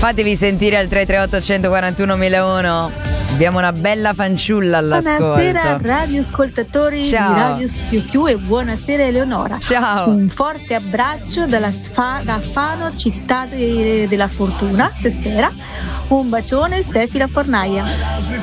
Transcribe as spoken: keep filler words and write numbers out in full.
Fatevi sentire al tre tre otto uno quattro uno uno zero uno. Abbiamo una bella fanciulla all'ascolto. Buonasera radioascoltatori Ciao. di Radio Più Più e buonasera Eleonora. Ciao. Un forte abbraccio dalla Sfa- da Fano, città de- della fortuna, Sestera. Un bacione, Stefi la Fornaia.